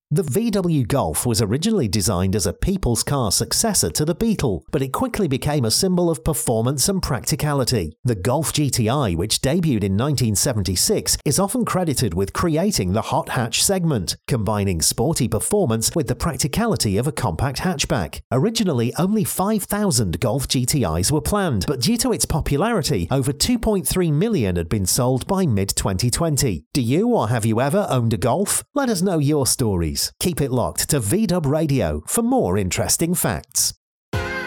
The VW Golf was originally designed as a people's car successor to the Beetle, but it quickly became a symbol of performance and practicality. The Golf GTI, which debuted in 1976, is often credited with creating the hot hatch segment, combining sporty performance with the practicality of a compact hatchback. Originally, only 5,000 Golf GTIs were planned, but due to its popularity, over 2.3 million had been sold by mid-2020. Do you or have you ever owned a Golf? Let us know your stories. Keep it locked to VDub Radio for more interesting facts.